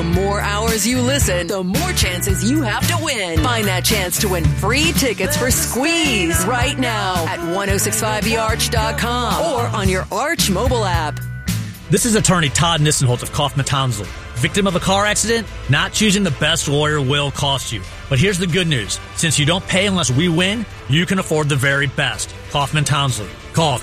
The more hours you listen, the more chances you have to win. Find that chance to win free tickets for Squeeze right now at 1065thearch.com or on your Arch mobile app. This is attorney Todd Nissenholt of Kaufman Townsley. Victim of a car accident? Not choosing the best lawyer will cost you. But here's the good news. Since you don't pay unless we win, you can afford the very best. Kaufman Townsley. Call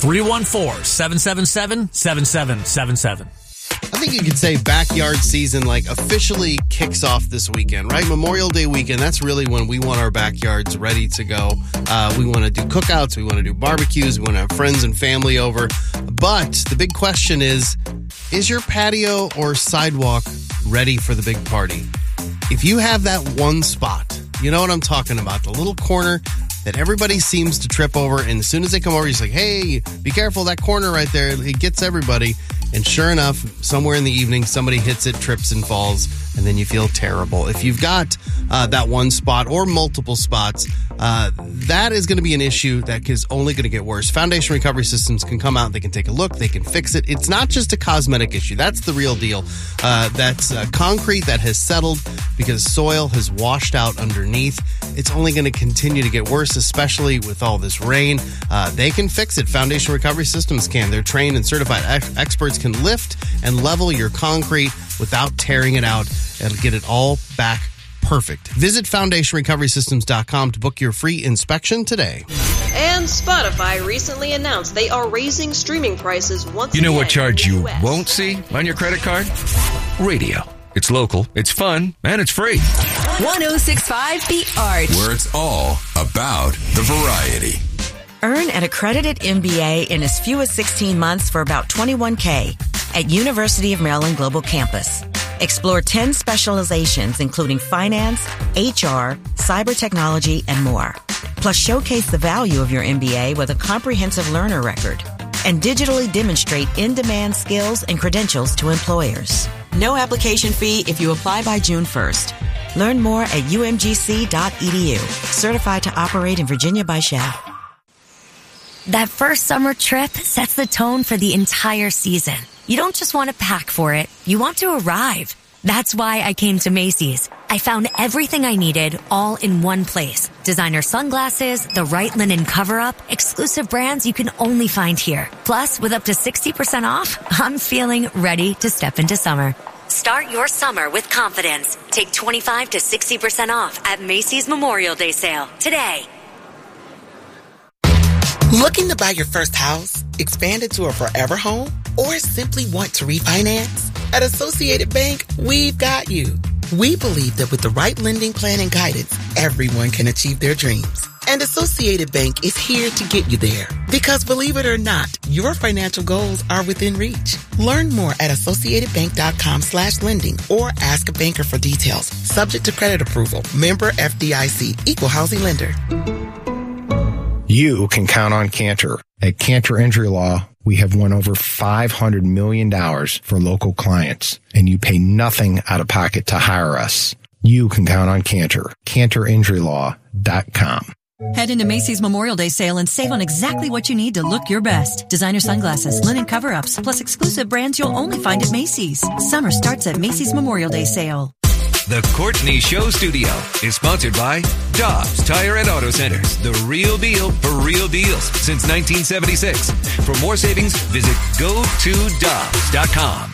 314-777-7777. I think you could say backyard season officially kicks off this weekend, right? Memorial Day weekend, that's really when we want our backyards ready to go. We want to do cookouts, we want to do barbecues, we want to have friends and family over. But the big question is your patio or sidewalk ready for the big party? If you have that one spot, you know what I'm talking about, the little corner that everybody seems to trip over, and as soon as they come over, he's like, hey, be careful, that corner right there, it gets everybody. And sure enough, somewhere in the evening, somebody hits it, trips and falls, and then you feel terrible. If you've got that one spot or multiple spots, that is going to be an issue that is only going to get worse. Foundation Recovery Systems can come out, they can take a look, they can fix it. It's not just a cosmetic issue. That's the real deal. That's concrete that has settled because soil has washed out underneath. It's only going to continue to get worse, especially with all this rain. They can fix it. Foundation Recovery Systems can. They're trained and certified experts can lift and level your concrete without tearing it out and get it all back perfect. Visit FoundationRecoverySystems.com to book your free inspection today. And Spotify recently announced they are raising streaming prices once again. You know what charge you won't see on your credit card? Radio. It's local, it's fun, and it's free. 1065 The Arch. Where it's all about the variety. Earn an accredited MBA in as few as 16 months for about $21K at University of Maryland Global Campus. Explore 10 specializations, including finance, HR, cyber technology, and more. Plus, showcase the value of your MBA with a comprehensive learner record and digitally demonstrate in-demand skills and credentials to employers. No application fee if you apply by June 1st. Learn more at umgc.edu. Certified to operate in Virginia by SCHEV. That first summer trip sets the tone for the entire season. You don't just want to pack for it, you want to arrive. That's why I came to Macy's. I found everything I needed all in one place. Designer sunglasses, the right linen cover-up, exclusive brands you can only find here. Plus, with up to 60% off, I'm feeling ready to step into summer. Start your summer with confidence. Take 25 to 60% off at Macy's Memorial Day sale today. Looking to buy your first house, expand it to a forever home, or simply want to refinance? At Associated Bank, we've got you. We believe that with the right lending plan and guidance, everyone can achieve their dreams. And Associated Bank is here to get you there. Because believe it or not, your financial goals are within reach. Learn more at associatedbank.com/lending or ask a banker for details. Subject to credit approval. Member FDIC. Equal housing lender. You can count on Cantor. At Cantor Injury Law, we have won over $500 million for local clients, and you pay nothing out of pocket to hire us. You can count on Cantor. CantorInjuryLaw.com. Head into Macy's Memorial Day sale and save on exactly what you need to look your best. Designer sunglasses, linen cover-ups, plus exclusive brands you'll only find at Macy's. Summer starts at Macy's Memorial Day sale. The Courtney Show Studio is sponsored by Dobbs Tire and Auto Centers, the real deal for real deals since 1976. For more savings, visit GoToDobbs.com.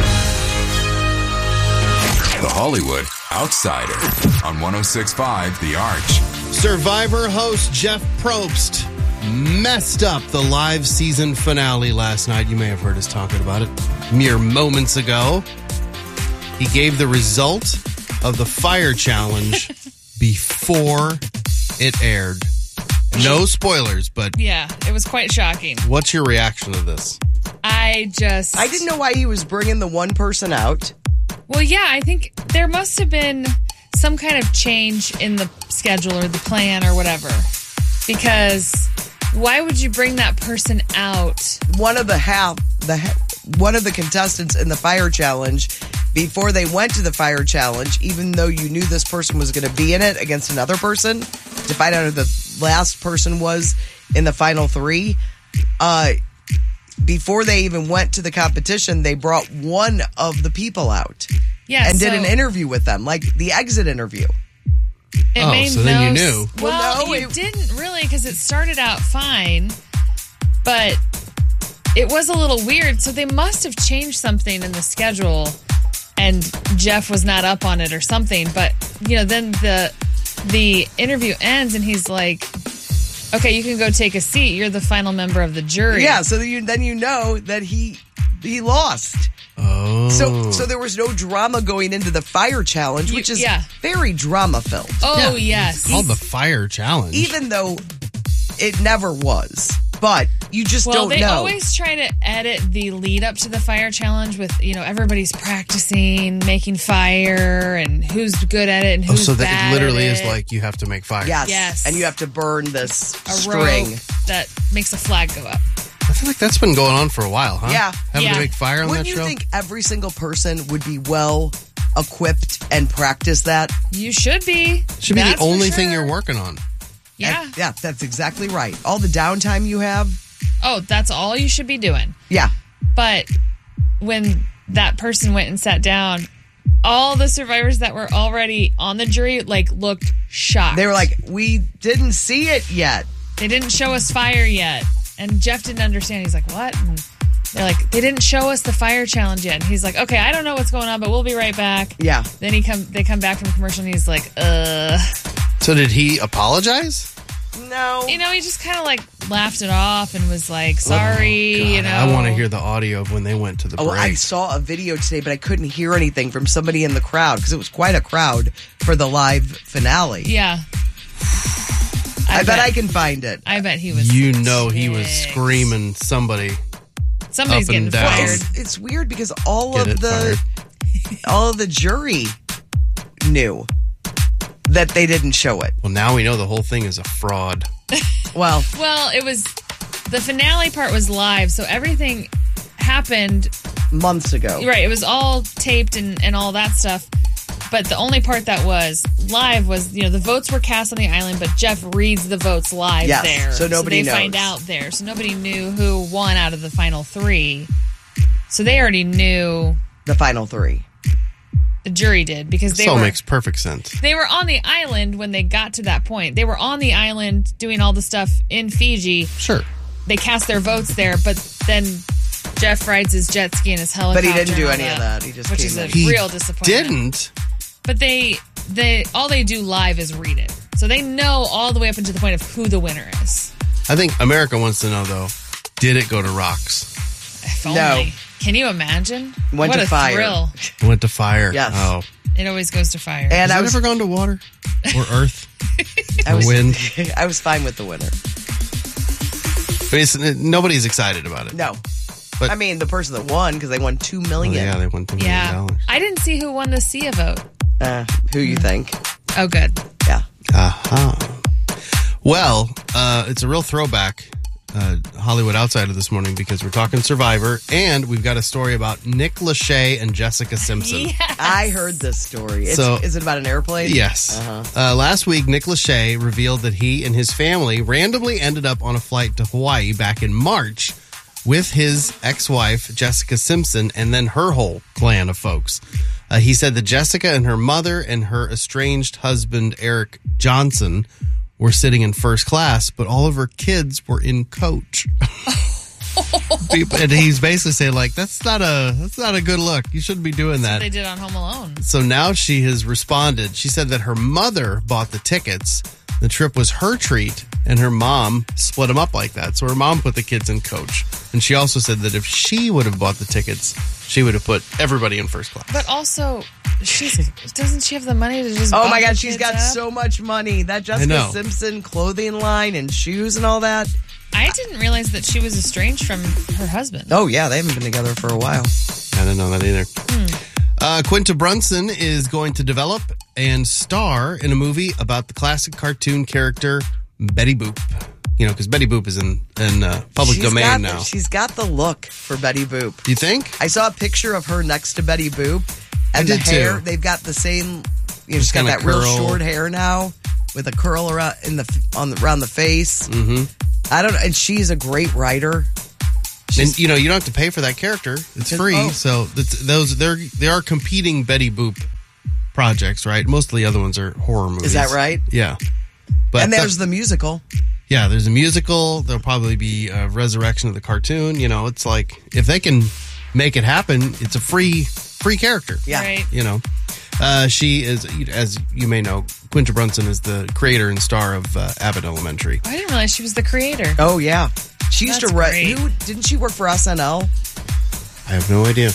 The Hollywood Outsider on 1065 The Arch. Survivor host Jeff Probst messed up the live season finale last night. You may have heard us talking about it mere moments ago. He gave the result of the Fire Challenge before it aired. No spoilers, but... Yeah, it was quite shocking. What's your reaction to this? I didn't know why he was bringing the one person out. Well, yeah, I think there must have been some kind of change in the schedule or the plan or whatever. Because why would you bring that person out? One of the contestants in the Fire Challenge, before they went to the Fire Challenge, even though you knew this person was going to be in it against another person, to find out who the last person was in the final three, before they even went to the competition, they brought one of the people out. Yeah, and did an interview with them, like the exit interview. It made so then you knew. Well, you didn't really, because it started out fine, but it was a little weird. So they must have changed something in the schedule, and Jeff was not up on it or something. But then the interview ends, and he's like, "Okay, you can go take a seat. You're the final member of the jury." Yeah. So then you know that he lost. Oh. So there was no drama going into the fire challenge, which is very drama filled. Oh, yes. It's called the fire challenge. Even though it never was. But you just don't know. Well, they always try to edit the lead up to the fire challenge with, everybody's practicing making fire and who's good at it and who's so bad that it literally at is it. like you have to make fire. Yes. And you have to burn this A string. rope that makes a flag go up. I feel like that's been going on for a while, huh? Yeah. Having to make fire on Wouldn't that you show? think every single person would be well equipped and practice that? You should be. Should be That's the for only sure. thing you're working on. Yeah. Yeah, that's exactly right. All the downtime you have. Oh, that's all you should be doing. Yeah. But when that person went and sat down, all the survivors that were already on the jury looked shocked. They were like, we didn't see it yet. They didn't show us fire yet. And Jeff didn't understand. He's like, what? And they're like, they didn't show us the fire challenge yet. And he's like, okay, I don't know what's going on, but we'll be right back. Yeah. Then they come back from commercial and he's like, So did he apologize? No. He just kind of laughed it off and was like, sorry, God, I want to hear the audio of when they went to the break. I saw a video today, but I couldn't hear anything from somebody in the crowd because it was quite a crowd for the live finale. Yeah. I bet I can find it. I bet he was. He was screaming somebody. Somebody's up getting and down. fired. It's weird because all Get of it the jury knew that they didn't show it. Well, now we know the whole thing is a fraud. Well, it was the finale part was live, so everything happened months ago. Right, it was all taped and all that stuff. But the only part that was live was, the votes were cast on the island, but Jeff reads the votes live there. So nobody they knows. find out there. So nobody knew who won out of the final three. So they already knew. The final three. The jury did because This all makes perfect sense. They were on the island when they got to that point. They were on the island doing all the stuff in Fiji. Sure. They cast their votes there, but then Jeff rides his jet ski and his helicopter. But he didn't do and all any of that. He just which came is a in. real disappointment. Didn't. But they all they do live is read it. So they know all the way up into the point of who the winner is. I think America wants to know, though, did it go to rocks? If only. Can you imagine? Went what to a fire. thrill. Went to fire. Yes. Oh. It always goes to fire. And Has it ever gone to water or earth or wind? I was fine with the winner. But nobody's excited about it. No. But I mean, the person that won, because they won $2 million. yeah, they won $2 million. Yeah. I didn't see who won the SIA vote. Who you think? Oh, good. Yeah. Well, it's a real throwback, Hollywood Outsider this morning, because we're talking Survivor, and we've got a story about Nick Lachey and Jessica Simpson. Yes. I heard this story. Is it about an airplane? Yes. Last week, Nick Lachey revealed that he and his family randomly ended up on a flight to Hawaii back in March with his ex-wife, Jessica Simpson, and then her whole clan of folks. He said that Jessica and her mother and her estranged husband, Eric Johnson, were sitting in first class, but all of her kids were in coach. And he's basically saying, like, that's not a good look. You shouldn't be doing that. That's what they did on Home Alone. So now she has responded. She said that her mother bought the tickets. The trip was her treat, and her mom split them up like that. So her mom put the kids in coach. And she also said that if she would have bought the tickets, she would have put everybody in first class. But also, doesn't she have the money to just Oh buy my the God, she's kids got up? so much money. That I know. Jessica Simpson clothing line and shoes and all that. I didn't realize that she was estranged from her husband. Oh, yeah, they haven't been together for a while. I didn't know that either. Quinta Brunson is going to develop and star in a movie about the classic cartoon character Betty Boop. You know, because Betty Boop is in public domain now. She's got the look for Betty Boop. You think? I saw a picture of her next to Betty Boop. And I the did hair, too. they've got the same, Just she's got kinda that real curl. short hair now with a curl around around the face. Mm-hmm. I don't know. And she's a great writer. And you don't have to pay for that character; it's free. So they are competing Betty Boop projects, right? Most of the other ones are horror movies. Is that right? Yeah. And there's the musical. Yeah, there's a musical. There'll probably be a resurrection of the cartoon. It's like if they can make it happen, it's a free character. Yeah. Right. She is, as you may know, Quinta Brunson is the creator and star of Abbott Elementary. I didn't realize she was the creator. Oh, yeah. She used That's to great. Didn't she work for SNL? I have no idea.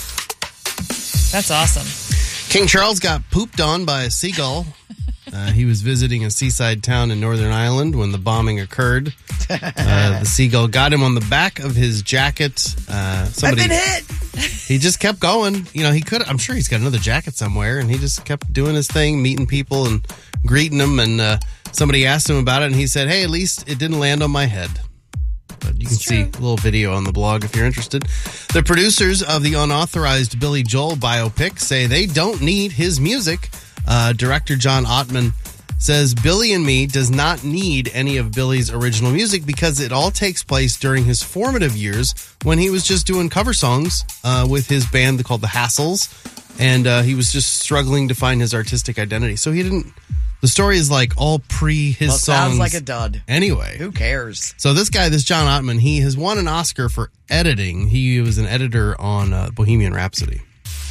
That's awesome. King Charles got pooped on by a seagull. He was visiting a seaside town in Northern Ireland when the bombing occurred. The seagull got him on the back of his jacket. I've been hit. He just kept going. He could. I'm sure he's got another jacket somewhere, and he just kept doing his thing, meeting people and greeting them. And somebody asked him about it, and he said, "Hey, at least it didn't land on my head." But you can see a little video on the blog if you're interested. The producers of the unauthorized Billy Joel biopic say they don't need his music. Director John Ottman says Billy and Me does not need any of Billy's original music because it all takes place during his formative years when he was just doing cover songs with his band called the Hassles, and he was just struggling to find his artistic identity. So he didn't. The story is like all pre his songs. Sounds like a dud. Anyway, who cares? So this John Ottman, he has won an Oscar for editing. He was an editor on Bohemian Rhapsody.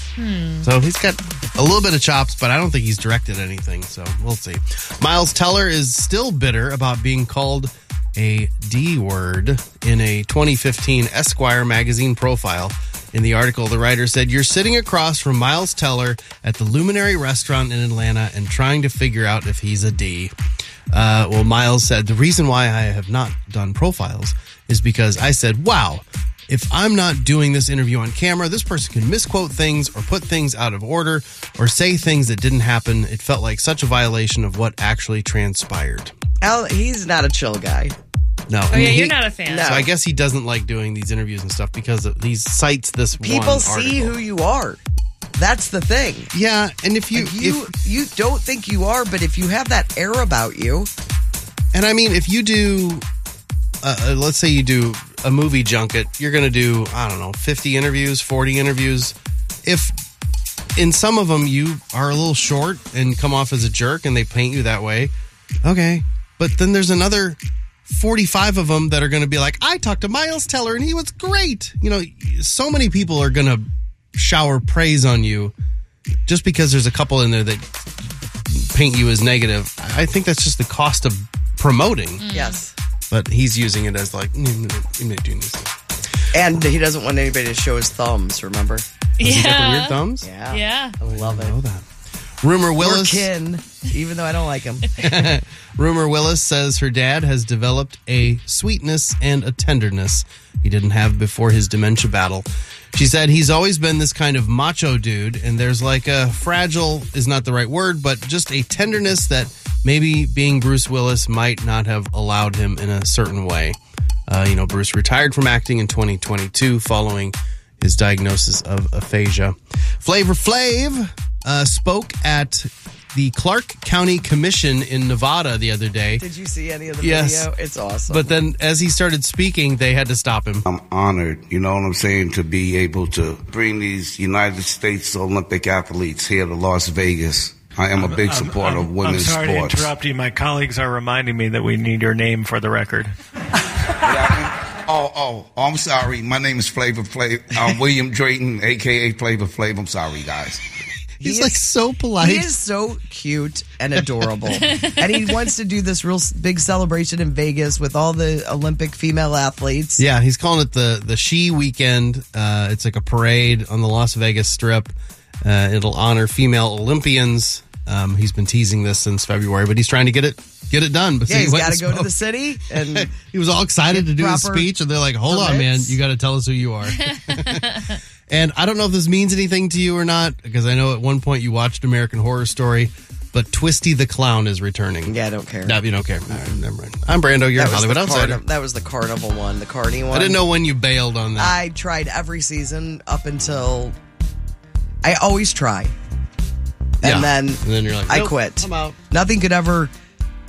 So he's got a little bit of chops, but I don't think he's directed anything, so we'll see. Miles Teller is still bitter about being called a D word in a 2015 Esquire magazine profile. In the article, the writer said, "You're sitting across from Miles Teller at the Luminary restaurant in Atlanta and trying to figure out if he's a D." Well, Miles said, "The reason why I have not done profiles is because I said, wow, if I'm not doing this interview on camera, this person can misquote things or put things out of order or say things that didn't happen. It felt like such a violation of what actually transpired." He's not a chill guy. No. Oh, yeah, you're not a fan. So I guess he doesn't like doing these interviews and stuff because he cites this People one see article. who you are. That's the thing. Yeah, and if you don't think you are, but if you have that air about you. And I mean, if you do, let's say you do a movie junket, you're going to do, 50 interviews, 40 interviews. If in some of them you are a little short and come off as a jerk and they paint you that way, okay. But then there's another 45 of them that are going to be like, I talked to Miles Teller and he was great. So many people are going to shower praise on you just because there's a couple in there that paint you as negative. I think that's just the cost of promoting. Yes. But he's using it as like, doing this. And he doesn't want anybody to show his thumbs, remember? Does he got the weird thumbs? Yeah. I love it. I know that. Rumor Willis. We're kin, even though I don't like him. Rumor Willis says her dad has developed a sweetness and a tenderness he didn't have before his dementia battle. She said he's always been this kind of macho dude, and there's like a fragile is not the right word, but just a tenderness that maybe being Bruce Willis might not have allowed him in a certain way. Bruce retired from acting in 2022 following his diagnosis of aphasia. Flavor Flav spoke at the Clark County Commission in Nevada the other day. Did you see any of the Yes. video? It's awesome. But then as he started speaking, they had to stop him. I'm honored, you know what I'm saying, to be able to bring these United States Olympic athletes here to Las Vegas. I am a big supporter of women's I'm sorry sports. to interrupt you. My colleagues are reminding me that we need your name for the record. I'm sorry. My name is Flavor Flav. I'm William Drayton, a.k.a. Flavor Flav. I'm sorry, guys. He's like so polite. He is so cute and adorable. And he wants to do this real big celebration in Vegas with all the Olympic female athletes. Yeah, he's calling it the She Weekend. It's like a parade on the Las Vegas Strip. It'll honor female Olympians. He's been teasing this since February, but he's trying to get it done. But Yeah, he's got to go to spoke. the city. And He was all excited to do his proper speech, and they're like, hold on, man, permits. you got to tell us who you are. And I don't know if this means anything to you or not, because I know at one point you watched American Horror Story, but Twisty the Clown is returning. Yeah, I don't care. No, you don't care. All right, never mind. I'm Brando, you're a That was Hollywood the outsider. that was the carnival one, the carny one. I didn't know when you bailed on that. I tried every season up until I always try. And Yeah. then, And then you're like, I nope, quit. I'm out. Nothing could ever.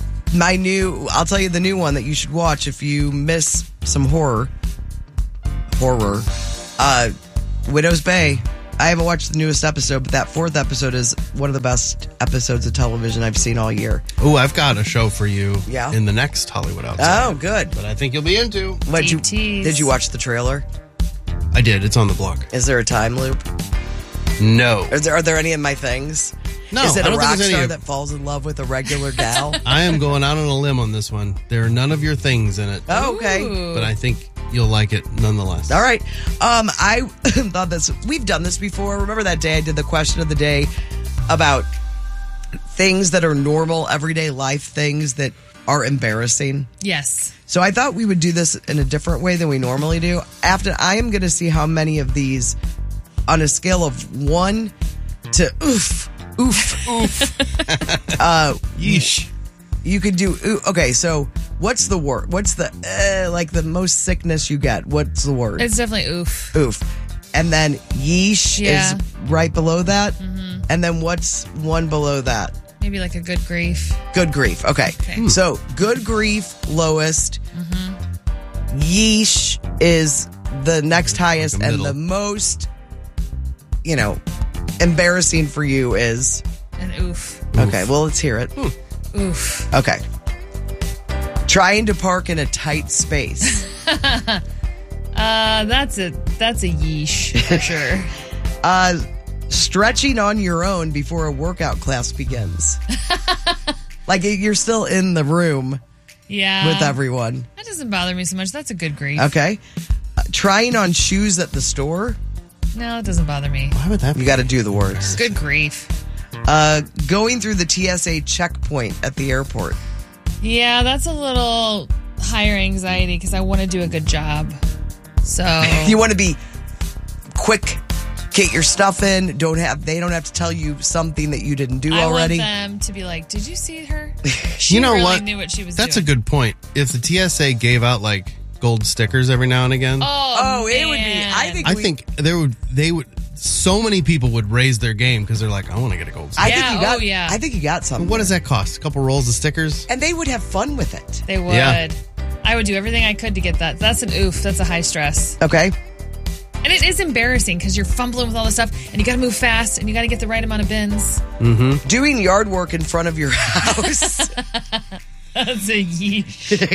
I'll tell you the new one that you should watch if you miss some horror. horror. Widow's Bay. I haven't watched the newest episode, but that 4th episode is one of the best episodes of television I've seen all year. Oh, I've got a show for you Yeah? in the next Hollywood Outsider. Oh, good. That I think you'll be into. Did you watch the trailer? I did. It's on the blog. Is there a time loop? No. Are there any of my things? No, Is it I a don't think rock there's any star of- that falls in love with a regular gal? I am going out on a limb on this one. There are none of your things in it. Oh, okay. But I think you'll like it nonetheless. All right. I thought we've done this before. Remember that day I did the question of the day about things that are normal, everyday life things that are embarrassing? Yes. So I thought we would do this in a different way than we normally do. I am going to see how many of these on a scale of 1 to oof. Yeesh. You could do, okay, so what's the word? What's the, like the most sickness you get? What's the word? It's definitely oof. Oof. And then yeesh Yeah. is right below that. Mm-hmm. And then what's one below that? Maybe like a good grief. Good grief. Okay. So good grief, lowest. Yeesh is the next highest. Like a And middle. the most, embarrassing for you is? An oof. Okay, well, let's hear it. Oof. Okay. Trying to park in a tight space. That's a yeesh for sure. Stretching on your own before a workout class begins. Like you're still in the room Yeah. with everyone. That doesn't bother me so much. That's a good grief. Okay. Trying on shoes at the store. No, it doesn't bother me. Why would that be? You got to do the words. Good grief. Going through the TSA checkpoint at the airport. Yeah, that's a little higher anxiety because I want to do a good job. So You want to be quick, get your stuff in. They don't have to tell you something that you didn't do already. I want them to be like, "Did you see her? She You know really what? knew what she was That's doing." a good point. If the TSA gave out like gold stickers every now and again, Oh, it would be. man. I I think they would. So many people would raise their game because they're like, I want to get a gold sticker. I think you got something. What does that cost? A couple rolls of stickers? And they would have fun with it. They would. Yeah. I would do everything I could to get that. That's an oof. That's a high stress. Okay. And it is embarrassing because you're fumbling with all this stuff and you got to move fast and you got to get the right amount of bins. Mm-hmm. Doing yard work in front of your house. That's a yeesh.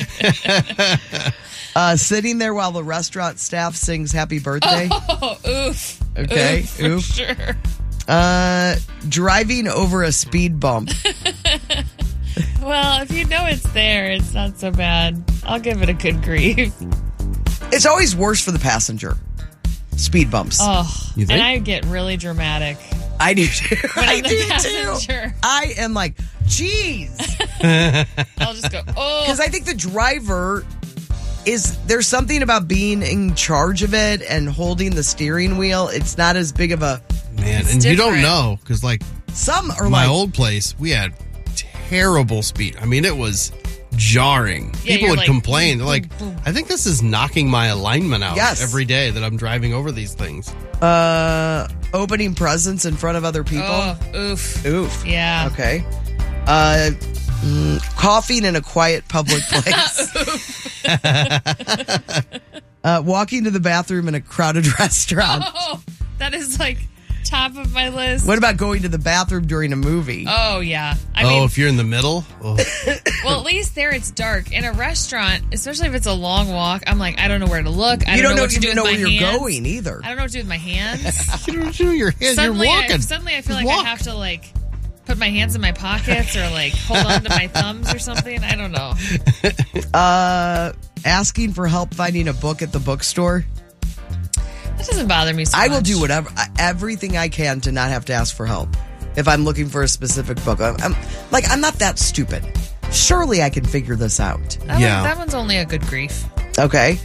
Sitting there while the restaurant staff sings happy birthday. Oh, oof. Okay, For oof. sure. Driving over a speed bump. Well, if you know it's there, it's not so bad. I'll give it a good grief. It's always worse for the passenger. Speed bumps. Oh, You think? and I get really dramatic. I do too. When I I'm the do too. passenger. I am like, geez. I'll just go, oh. Because I think the driver there's something about being in charge of it and holding the steering wheel. It's not as big of a. Man, It's and you don't different. know because like Some are my like. old place, we had terrible speed. I mean, it was jarring. Yeah, People you're would like, complain. boom, They're like, boom, boom. I think this is knocking my alignment out Yes. every day that I'm driving over these things. Opening presents in front of other people. Oh, oof. Oof. Yeah. Okay. Coughing in a quiet public place. Walking to the bathroom in a crowded restaurant. Oh, that is like top of my list. What about going to the bathroom during a movie? Oh, yeah. I mean, if you're in the middle, oh. well, at least there it's dark. In a restaurant, especially if it's a long walk, I'm like, I don't know where to look. I You don't know what to do even with know my where you're hands. going either. I don't know what to do with my hands. you don't do your hands. Suddenly, you're walking. Suddenly I feel like Walk. I have to like put my hands in my pockets or like hold on to my thumbs or something. I don't know. Asking for help finding a book at the bookstore. That doesn't bother me so I much. will do everything I can to not have to ask for help if I'm looking for a specific book. I'm not that stupid. Surely I can figure this out. That one's only a good grief. Okay.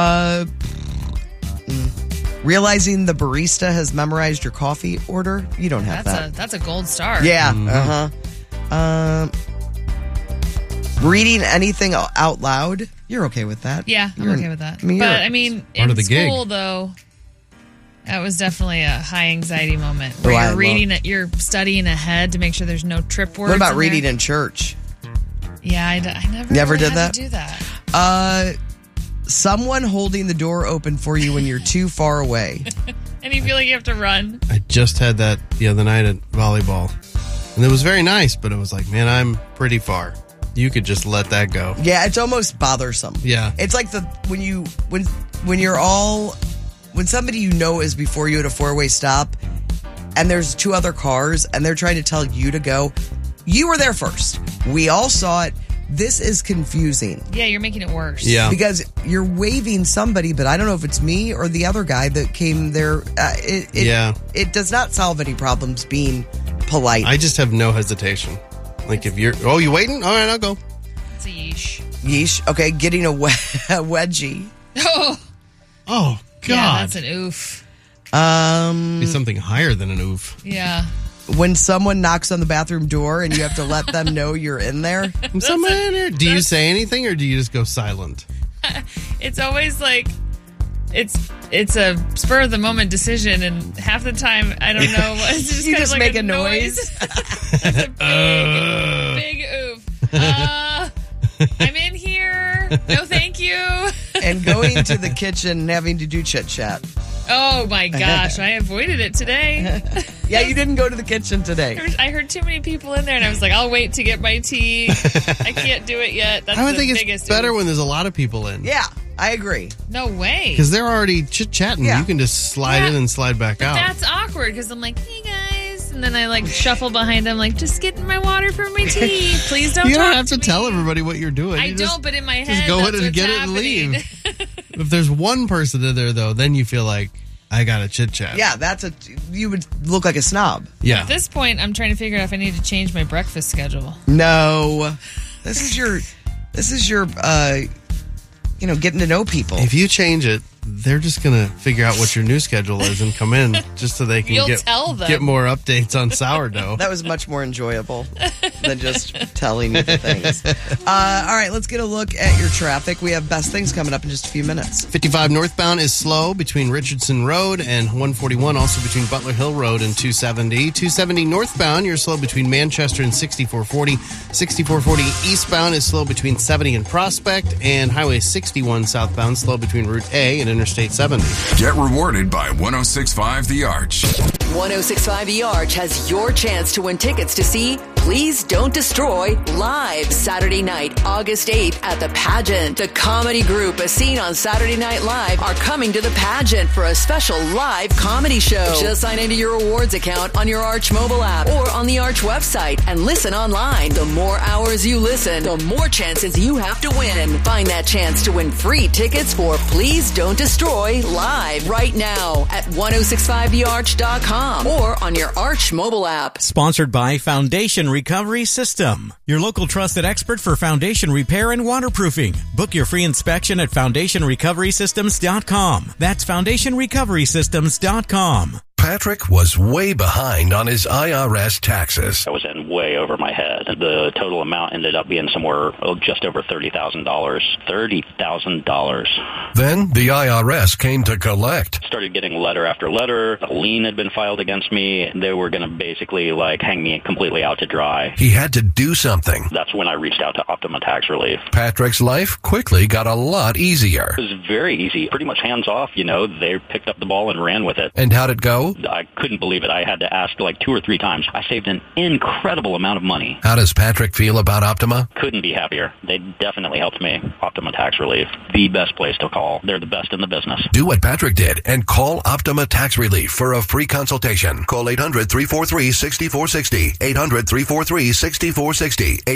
Realizing the barista has memorized your coffee order. You don't have that. That's a gold star. Yeah. Mm-hmm. Reading anything out loud. You're okay with that. Yeah, I'm okay with that. I mean, but you're- I mean, part in of the gig. school though, that was definitely a high anxiety moment Oh, where I you're reading it, you're studying ahead to make sure there's no trip words. What about in reading there. in church? Yeah, I never Never really did had that? to do that. someone holding the door open for you when you're too far away. And you feel like you have to run. I just had that the other night at volleyball. And it was very nice, but it was like, man, I'm pretty far. You could just let that go. Yeah, it's almost bothersome. Yeah. It's like when somebody you know is before you at a four-way stop and there's two other cars and they're trying to tell you to go. You were there first. We all saw it. This is confusing. Yeah, you're making it worse. Yeah. Because you're waving somebody, but I don't know if it's me or the other guy that came there. It does not solve any problems being polite. I just have no hesitation. Like if you're, you waiting? All right, I'll go. It's a yeesh. Yeesh. Okay, getting a wedgie. Oh, God. Yeah, that's an oof. Be something higher than an oof. Yeah. When someone knocks on the bathroom door and you have to let them know you're in there. Someone in there. Do you say anything or do you just go silent? It's always like it's a spur of the moment decision, and half the time I don't know. It's just you kind just of like make a noise. It's a big oof. I'm in here. No, thank you. And going to the kitchen and having to do chit chat. Oh my gosh, I avoided it today. Yeah, you didn't go to the kitchen today. I heard too many people in there, and I was like, I'll wait to get my tea. I can't do it yet. That's I would the think biggest it's better oof. when there's a lot of people in. Yeah, I agree. No way. Because they're already chit-chatting. Yeah. You can just slide in and slide back But out. that's awkward because I'm like, hey guys, and then I like shuffle behind them, like, just getting my water for my tea. Please don't. You don't talk have to me. tell everybody what you're doing. I You don't, just, but in my head, just go that's in and what's get happening. it and leave. If there's one person in there, though, then you feel like, I got to chit-chat. Yeah, you would look like a snob. Yeah. At this point, I'm trying to figure out if I need to change my breakfast schedule. No. This is your getting to know people. If you change it, they're just going to figure out what your new schedule is and come in just so they can You'll tell them. get more updates on sourdough. That was much more enjoyable than just telling you the things. All right, let's get a look at your traffic. We have best things coming up in just a few minutes. 55 northbound is slow between Richardson Road and 141, also between Butler Hill Road and 270. 270 northbound, you're slow between Manchester and 6440. 6440 eastbound is slow between 70 and Prospect, and Highway 61 southbound slow between Route A and Interstate 70. Get rewarded by 106.5 The Arch. 106.5 The Arch has your chance to win tickets to see Please Don't Destroy live Saturday night, August 8th at the Pageant. The comedy group as seen on Saturday Night Live are coming to the Pageant for a special live comedy show. Just sign into your awards account on your Arch mobile app or on the Arch website and listen online. The more hours you listen, the more chances you have to win. Find that chance to win free tickets for Please Don't Destroy live right now at 1065thearch.com or on your Arch mobile app. Sponsored by Foundation Recovery System, your local trusted expert for foundation repair and waterproofing. Book your free inspection at foundationrecoverysystems.com. That's foundationrecoverysystems.com. Patrick was way behind on his IRS taxes. I was in way over my head. The total amount ended up being somewhere just over $30,000. $30,000. Then the IRS came to collect. Started getting letter after letter. A lien had been filed against me. They were going to basically hang me completely out to dry. He had to do something. That's when I reached out to Optima Tax Relief. Patrick's life quickly got a lot easier. It was very easy. Pretty much hands off, They picked up the ball and ran with it. And how'd it go? I couldn't believe it. I had to ask 2 or 3 times. I saved an incredible amount of money. How does Patrick feel about Optima? Couldn't be happier. They definitely helped me. Optima Tax Relief, the best place to call. They're the best in the business. Do what Patrick did and call Optima Tax Relief for a free consultation. Call 800-343-6460. 800-343-6460.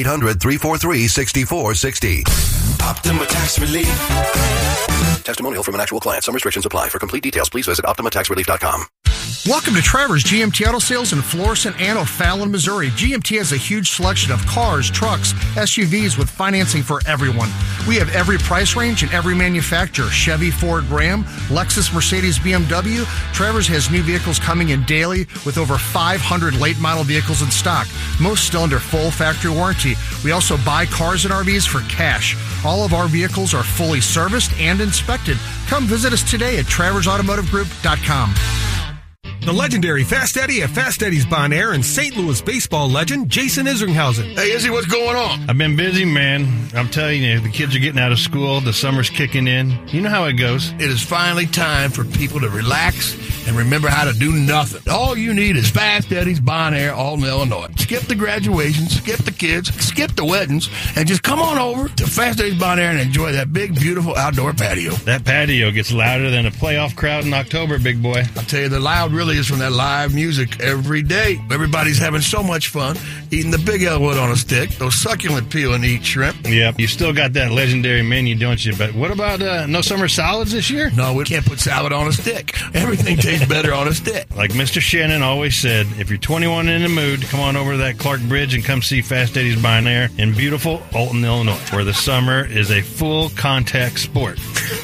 800-343-6460. Optima Tax Relief. Testimonial from an actual client. Some restrictions apply. For complete details, please visit OptimaTaxRelief.com. Welcome to Trevor's GMT Auto Sales in Florissant and O'Fallon, Missouri. GMT has a huge selection of cars, trucks, SUVs with financing for everyone. We have every price range and every manufacturer. Chevy, Ford, Ram, Lexus, Mercedes, BMW. Trevor's has new vehicles coming in daily with over 500 late model vehicles in stock, most still under full factory warranty. We also buy cars and RVs for cash. All of our vehicles are fully serviced and inspected. Come visit us today at TrevorsAutomotiveGroup.com. the legendary Fast Eddie at Fast Eddie's Bon Air, and St. Louis baseball legend Jason Isringhausen. Hey, Izzy, what's going on? I've been busy, man. I'm telling you, the kids are getting out of school, the summer's kicking in. You know how it goes. It is finally time for people to relax and remember how to do nothing. All you need is Fast Eddie's Bon Air, Alton, Illinois. Skip the graduations, skip the kids, skip the weddings, and just come on over to Fast Eddie's Bon Air and enjoy that big, beautiful outdoor patio. That patio gets louder than a playoff crowd in October, big boy. I'll tell you, the loud really is from that live music every day. Everybody's having so much fun eating the Big Elwood on a stick, those succulent peel and eat shrimp. Yep, you still got that legendary menu, don't you? But what about no summer salads this year? No, we can't put salad on a stick. Everything tastes better on a stick. Like Mr. Shannon always said, if you're 21 and in the mood, come on over to that Clark Bridge and come see Fast Eddie's Bon Air in beautiful Alton, Illinois, where the summer is a full contact sport.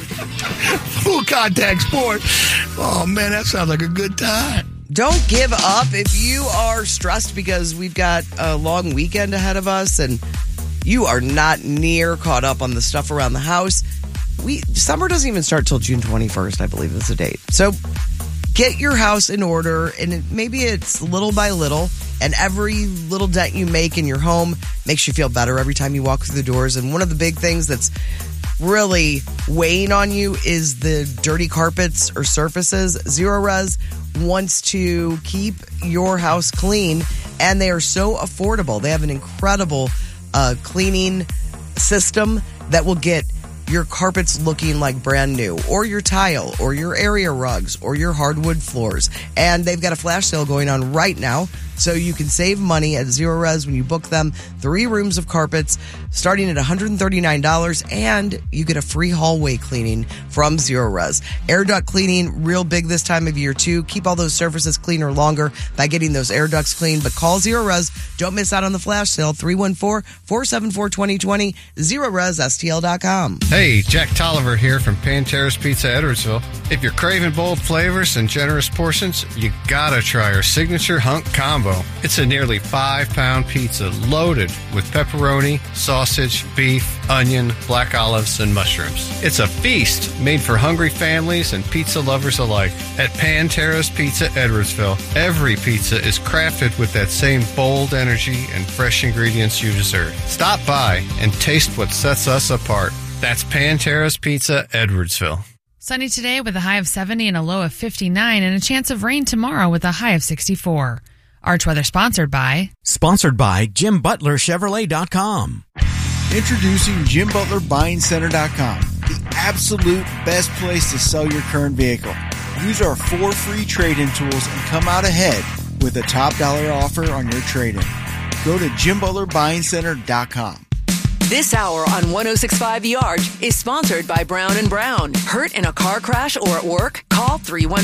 Full contact sport? Oh, man, that sounds like a good time. Don't give up if you are stressed because we've got a long weekend ahead of us and you are not near caught up on the stuff around the house. Summer doesn't even start till June 21st, I believe is the date. So get your house in order, and maybe it's little by little, and every little dent you make in your home makes you feel better every time you walk through the doors. And one of the big things that's really weighing on you is the dirty carpets or surfaces. Zero Res wants to keep your house clean, and they are so affordable. They have an incredible cleaning system that will get your carpets looking like brand new, or your tile, or your area rugs, or your hardwood floors. And they've got a flash sale going on right now, so you can save money at Zero Res when you book them. 3 rooms of carpets starting at $139, and you get a free hallway cleaning from Zero Res. Air duct cleaning, real big this time of year too. Keep all those surfaces cleaner longer by getting those air ducts clean. But call Zero Res. Don't miss out on the flash sale. 314-474-2020. ZeroResSTL.com. Hey, Jack Tolliver here from Panteras Pizza, Edwardsville. If you're craving bold flavors and generous portions, you gotta try our signature hunk combo. It's a nearly 5-pound pizza loaded with pepperoni, sausage, beef, onion, black olives, and mushrooms. It's a feast made for hungry families and pizza lovers alike. At Panteras Pizza, Edwardsville, every pizza is crafted with that same bold energy and fresh ingredients you deserve. Stop by and taste what sets us apart. That's Panteras Pizza, Edwardsville. Sunny today with a high of 70 and a low of 59, and a chance of rain tomorrow with a high of 64. Arch Weather sponsored by JimButlerChevrolet.com. Introducing JimButlerBuyingCenter.com, the absolute best place to sell your current vehicle. Use our 4 free trade-in tools and come out ahead with a top dollar offer on your trade-in. Go to JimButlerBuyingCenter.com. This hour on 106.5 The Arch is sponsored by Brown & Brown. Hurt in a car crash or at work? Call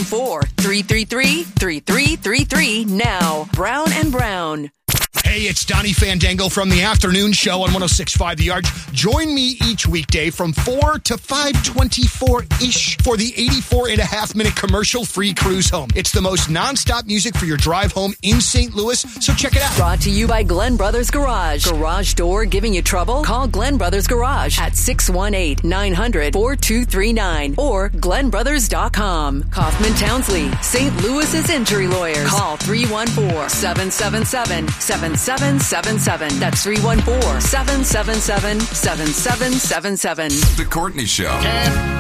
314-333-3333 now. Brown & Brown. Hey, it's Donnie Fandango from the afternoon show on 106.5 The Arch. Join me each weekday from 4 to 5:24-ish for the 84.5-minute commercial-free cruise home. It's the most nonstop music for your drive home in St. Louis, so check it out. Brought to you by Glenn Brothers Garage. Garage door giving you trouble? Call Glenn Brothers Garage at 618-900-4239 or GlennBrothers.com. Kaufman Townsley, St. Louis's injury lawyers. Call 314-777-7777. That's 314-777-7777. The Courtney Show.